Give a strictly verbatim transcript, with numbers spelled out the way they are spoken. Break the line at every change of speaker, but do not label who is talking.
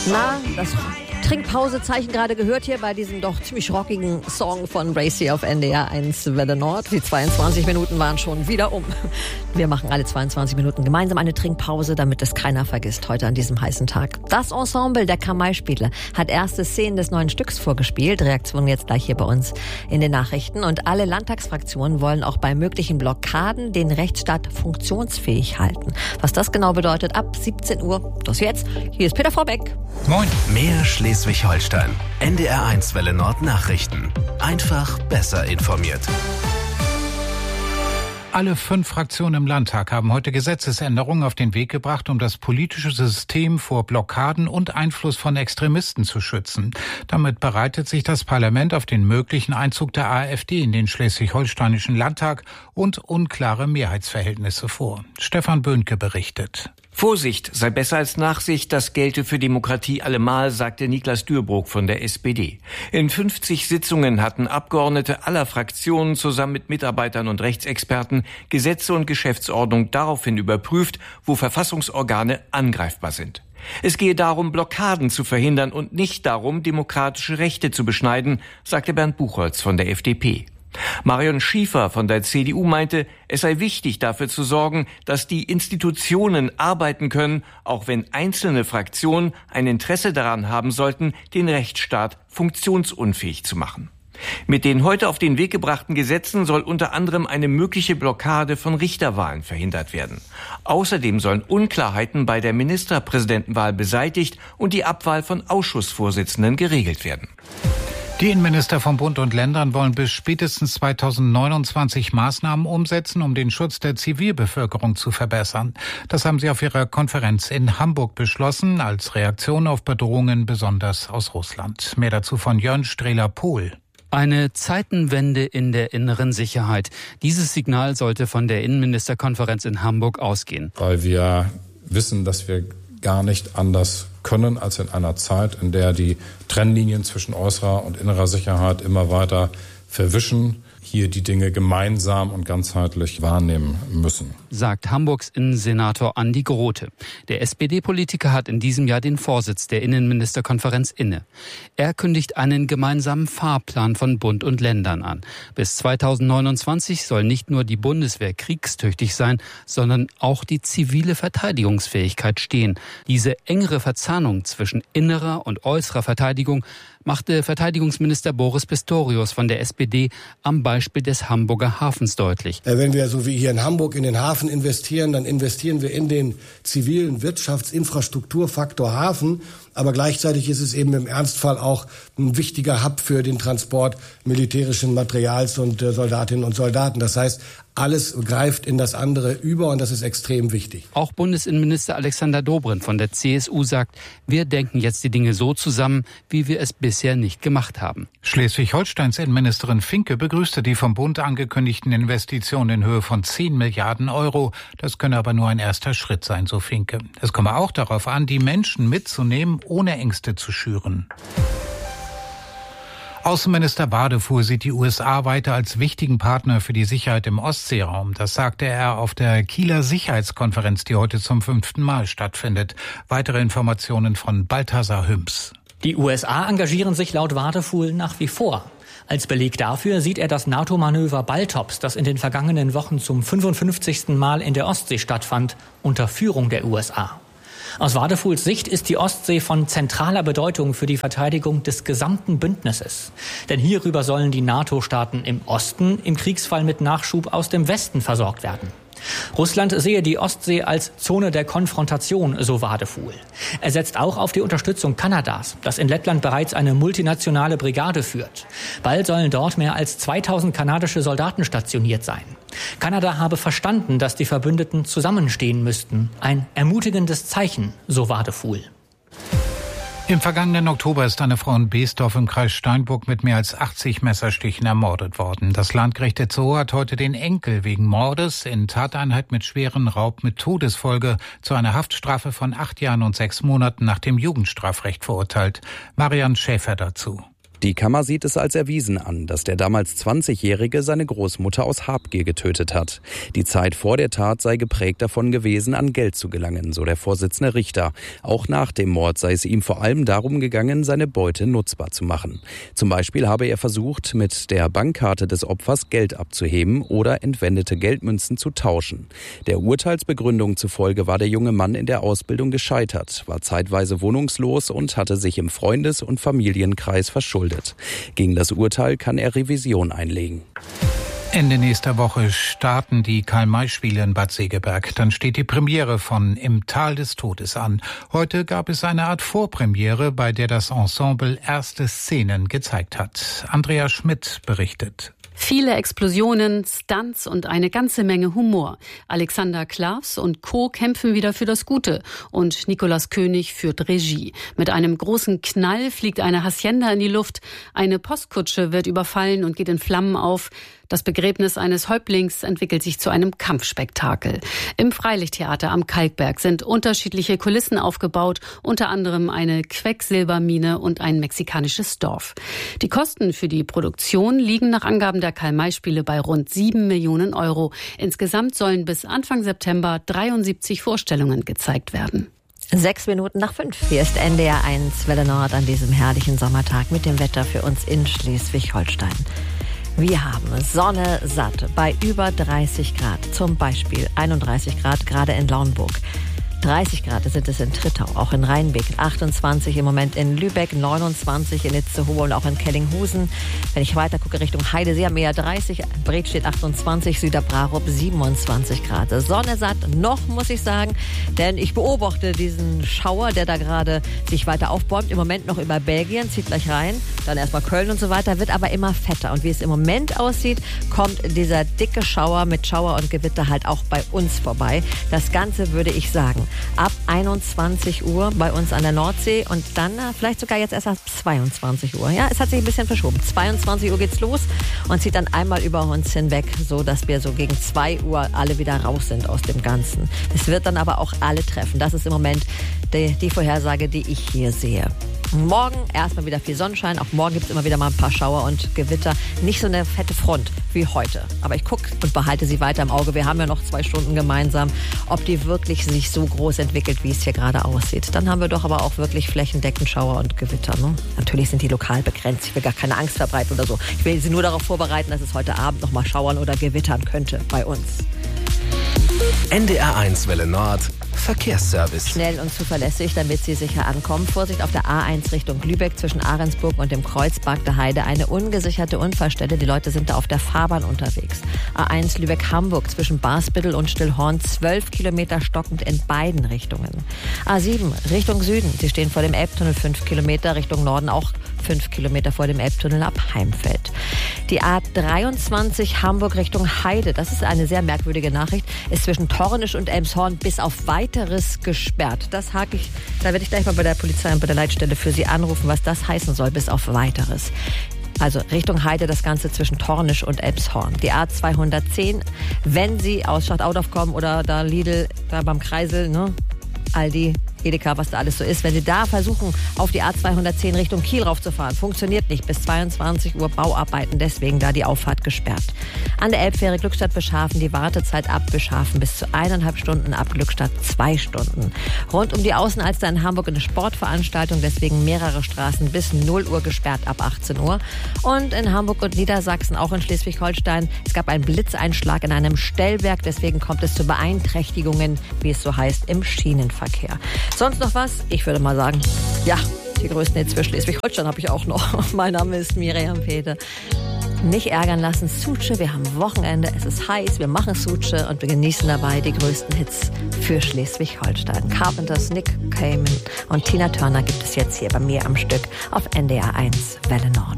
Na, das Trinkpausezeichen gerade gehört hier bei diesem doch ziemlich rockigen Song von Bracy auf N D R eins Welle Nord. Die zweiundzwanzig Minuten waren schon wieder um. Wir machen alle zweiundzwanzig Minuten gemeinsam eine Trinkpause, damit es keiner vergisst heute an diesem heißen Tag. Das Ensemble der Kamai-Spiele hat erste Szenen des neuen Stücks vorgespielt. Reaktion jetzt gleich hier bei uns in den Nachrichten. Und alle Landtagsfraktionen wollen auch bei möglichen Blockaden den Rechtsstaat funktionsfähig halten. Was das genau bedeutet, ab siebzehn Uhr. Das jetzt. Hier ist Peter Vorbeck.
Moin. Mehr Schleswig-Holstein. N D R eins Welle Nord Nachrichten. Einfach besser informiert.
Alle fünf Fraktionen im Landtag haben heute Gesetzesänderungen auf den Weg gebracht, um das politische System vor Blockaden und Einfluss von Extremisten zu schützen. Damit bereitet sich das Parlament auf den möglichen Einzug der AfD in den schleswig-holsteinischen Landtag und unklare Mehrheitsverhältnisse vor. Stefan Böhnke berichtet.
Vorsicht sei besser als Nachsicht, das gelte für Demokratie allemal, sagte Niklas Dürrbrock von der S P D. In fünfzig Sitzungen hatten Abgeordnete aller Fraktionen zusammen mit Mitarbeitern und Rechtsexperten Gesetze und Geschäftsordnung daraufhin überprüft, wo Verfassungsorgane angreifbar sind. Es gehe darum, Blockaden zu verhindern und nicht darum, demokratische Rechte zu beschneiden, sagte Bernd Buchholz von der F D P. Marion Schiefer von der C D U meinte, es sei wichtig, dafür zu sorgen, dass die Institutionen arbeiten können, auch wenn einzelne Fraktionen ein Interesse daran haben sollten, den Rechtsstaat funktionsunfähig zu machen. Mit den heute auf den Weg gebrachten Gesetzen soll unter anderem eine mögliche Blockade von Richterwahlen verhindert werden. Außerdem sollen Unklarheiten bei der Ministerpräsidentenwahl beseitigt und die Abwahl von Ausschussvorsitzenden geregelt werden.
Die Innenminister von Bund und Ländern wollen bis spätestens zweitausendneunundzwanzig Maßnahmen umsetzen, um den Schutz der Zivilbevölkerung zu verbessern. Das haben sie auf ihrer Konferenz in Hamburg beschlossen, als Reaktion auf Bedrohungen besonders aus Russland. Mehr dazu von Jörn Strehler-Pohl.
Eine Zeitenwende in der inneren Sicherheit. Dieses Signal sollte von der Innenministerkonferenz in Hamburg ausgehen.
Weil wir wissen, dass wir gar nicht anders können als in einer Zeit, in der die Trennlinien zwischen äußerer und innerer Sicherheit immer weiter verwischen, hier die Dinge gemeinsam und ganzheitlich wahrnehmen müssen,
sagt Hamburgs Innensenator Andi Grote. Der S P D-Politiker hat in diesem Jahr den Vorsitz der Innenministerkonferenz inne. Er kündigt einen gemeinsamen Fahrplan von Bund und Ländern an. Bis zweitausendneunundzwanzig soll nicht nur die Bundeswehr kriegstüchtig sein, sondern auch die zivile Verteidigungsfähigkeit stehen. Diese engere Verzahnung zwischen innerer und äußerer Verteidigung machte Verteidigungsminister Boris Pistorius von der S P D am Beispiel des Hamburger Hafens deutlich.
Wenn wir so wie hier in Hamburg in den Hafen investieren, dann investieren wir in den zivilen Wirtschaftsinfrastrukturfaktor Hafen. Aber gleichzeitig ist es eben im Ernstfall auch ein wichtiger Hub für den Transport militärischen Materials und äh, Soldatinnen und Soldaten. Das heißt, alles greift in das andere über und das ist extrem wichtig.
Auch Bundesinnenminister Alexander Dobrindt von der C S U sagt, wir denken jetzt die Dinge so zusammen, wie wir es bisher nicht gemacht haben.
Schleswig-Holsteins Innenministerin Finke begrüßte die vom Bund angekündigten Investitionen in Höhe von zehn Milliarden Euro. Das könne aber nur ein erster Schritt sein, so Finke. Es komme auch darauf an, die Menschen mitzunehmen, ohne Ängste zu schüren. Außenminister Badefuhr sieht die U S A weiter als wichtigen Partner für die Sicherheit im Ostseeraum. Das sagte er auf der Kieler Sicherheitskonferenz, die heute zum fünften Mal stattfindet. Weitere Informationen von Balthasar Hüms.
Die U S A engagieren sich laut Wadefuhl nach wie vor. Als Beleg dafür sieht er das NATO-Manöver Baltops, das in den vergangenen Wochen zum fünfundfünfzigsten Mal in der Ostsee stattfand, unter Führung der U S A. Aus Wadefuhls Sicht ist die Ostsee von zentraler Bedeutung für die Verteidigung des gesamten Bündnisses. Denn hierüber sollen die NATO-Staaten im Osten im Kriegsfall mit Nachschub aus dem Westen versorgt werden. Russland sehe die Ostsee als Zone der Konfrontation, so Wadefuhl. Er setzt auch auf die Unterstützung Kanadas, das in Lettland bereits eine multinationale Brigade führt. Bald sollen dort mehr als zweitausend kanadische Soldaten stationiert sein. Kanada habe verstanden, dass die Verbündeten zusammenstehen müssten. Ein ermutigendes Zeichen, so Wadefuhl.
Im vergangenen Oktober ist eine Frau in Beesdorf im Kreis Steinburg mit mehr als achtzig Messerstichen ermordet worden. Das Landgericht Itzehoe hat heute den Enkel wegen Mordes in Tateinheit mit schweren Raub mit Todesfolge zu einer Haftstrafe von acht Jahren und sechs Monaten nach dem Jugendstrafrecht verurteilt. Marian Schäfer dazu.
Die Kammer sieht es als erwiesen an, dass der damals zwanzigjährige seine Großmutter aus Habgier getötet hat. Die Zeit vor der Tat sei geprägt davon gewesen, an Geld zu gelangen, so der Vorsitzende Richter. Auch nach dem Mord sei es ihm vor allem darum gegangen, seine Beute nutzbar zu machen. Zum Beispiel habe er versucht, mit der Bankkarte des Opfers Geld abzuheben oder entwendete Geldmünzen zu tauschen. Der Urteilsbegründung zufolge war der junge Mann in der Ausbildung gescheitert, war zeitweise wohnungslos und hatte sich im Freundes- und Familienkreis verschuldet. Gegen das Urteil kann er Revision einlegen.
Ende nächster Woche starten die Karl-May-Spiele in Bad Segeberg. Dann steht die Premiere von Im Tal des Todes an. Heute gab es eine Art Vorpremiere, bei der das Ensemble erste Szenen gezeigt hat. Andrea Schmidt berichtet.
Viele Explosionen, Stunts und eine ganze Menge Humor. Alexander Klavs und Co. kämpfen wieder für das Gute und Nikolaus König führt Regie. Mit einem großen Knall fliegt eine Hacienda in die Luft, eine Postkutsche wird überfallen und geht in Flammen auf. Das Begräbnis eines Häuptlings entwickelt sich zu einem Kampfspektakel. Im Freilichttheater am Kalkberg sind unterschiedliche Kulissen aufgebaut, unter anderem eine Quecksilbermine und ein mexikanisches Dorf. Die Kosten für die Produktion liegen nach Angaben der Karl-May-Spiele bei rund sieben Millionen Euro. Insgesamt sollen bis Anfang September dreiundsiebzig Vorstellungen gezeigt werden.
Sechs Minuten nach fünf. Hier ist N D R eins Welle Nord an diesem herrlichen Sommertag mit dem Wetter für uns in Schleswig-Holstein. Wir haben Sonne satt bei über dreißig Grad, zum Beispiel einunddreißig Grad gerade in Lauenburg. dreißig Grad sind es in Trittau, auch in Rheinbeck, achtundzwanzig im Moment in Lübeck, neunundzwanzig in Itzehoe und auch in Kellinghusen. Wenn ich weiter gucke Richtung Heidesee, am Meer dreißig, Bredstedt achtundzwanzig, Süderbrarup siebenundzwanzig Grad. Sonne satt noch, muss ich sagen, denn ich beobachte diesen Schauer, der da gerade sich weiter aufbäumt. Im Moment noch über Belgien, zieht gleich rein, dann erstmal Köln und so weiter, wird aber immer fetter. Und wie es im Moment aussieht, kommt dieser dicke Schauer mit Schauer und Gewitter halt auch bei uns vorbei. Das Ganze würde ich sagen, ab einundzwanzig Uhr bei uns an der Nordsee und dann vielleicht sogar jetzt erst ab zweiundzwanzig Uhr. Ja, es hat sich ein bisschen verschoben. zweiundzwanzig Uhr geht's los und zieht dann einmal über uns hinweg, so dass wir so gegen zwei Uhr alle wieder raus sind aus dem Ganzen. Es wird dann aber auch alle treffen. Das ist im Moment die, die Vorhersage, die ich hier sehe. Morgen erstmal wieder viel Sonnenschein. Auch morgen gibt es immer wieder mal ein paar Schauer und Gewitter. Nicht so eine fette Front wie heute. Aber ich gucke und behalte sie weiter im Auge. Wir haben ja noch zwei Stunden gemeinsam. Ob die wirklich sich so groß entwickelt, wie es hier gerade aussieht. Dann haben wir doch aber auch wirklich flächendeckend Schauer und Gewitter. Ne? Natürlich sind die lokal begrenzt. Ich will gar keine Angst verbreiten oder so. Ich will sie nur darauf vorbereiten, dass es heute Abend noch mal schauern oder gewittern könnte bei uns.
N D R eins Welle Nord Verkehrsservice.
Schnell und zuverlässig, damit Sie sicher ankommen. Vorsicht auf der A eins Richtung Lübeck zwischen Ahrensburg und dem Kreuzberg der Heide. Eine ungesicherte Unfallstelle. Die Leute sind da auf der Fahrbahn unterwegs. A eins Lübeck-Hamburg zwischen Basbüttel und Stillhorn. Zwölf Kilometer stockend in beiden Richtungen. A sieben Richtung Süden. Sie stehen vor dem Elbtunnel fünf Kilometer. Richtung Norden auch fünf Kilometer vor dem Elbtunnel ab Heimfeld. Die A dreiundzwanzig Hamburg Richtung Heide. Das ist eine sehr merkwürdige Nachricht. Ist zwischen Tornisch und Elmshorn bis auf weiteres gesperrt. Das hake ich, da werde ich gleich mal bei der Polizei und bei der Leitstelle für Sie anrufen, was das heißen soll, bis auf weiteres. Also Richtung Heide das Ganze zwischen Tornisch und Elmshorn. Die A zweihundertzehn, wenn Sie aus Stadtaudorf kommen oder da Lidl, da beim Kreisel, ne? Aldi, Edeka, was da alles so ist. Wenn Sie da versuchen, auf die A zweihundertzehn Richtung Kiel raufzufahren, funktioniert nicht. Bis zweiundzwanzig Uhr Bauarbeiten, deswegen da die Auffahrt gesperrt. An der Elbfähre Glückstadt-Beschafen die Wartezeit ab Beschafen bis zu eineinhalb Stunden, ab Glückstadt zwei Stunden. Rund um die Außenalster in Hamburg eine Sportveranstaltung, deswegen mehrere Straßen bis null Uhr gesperrt ab achtzehn Uhr. Und in Hamburg und Niedersachsen, auch in Schleswig-Holstein, es gab einen Blitzeinschlag in einem Stellwerk, deswegen kommt es zu Beeinträchtigungen, wie es so heißt, im Schienenverkehr. Sonst noch was? Ich würde mal sagen, ja, die größten Hits für Schleswig-Holstein habe ich auch noch. Mein Name ist Miriam Peter. Nicht ärgern lassen, Suche, wir haben Wochenende, es ist heiß, wir machen Suche und wir genießen dabei die größten Hits für Schleswig-Holstein. Carpenters, Nick Cayman und Tina Turner gibt es jetzt hier bei mir am Stück auf N D R eins Welle Nord.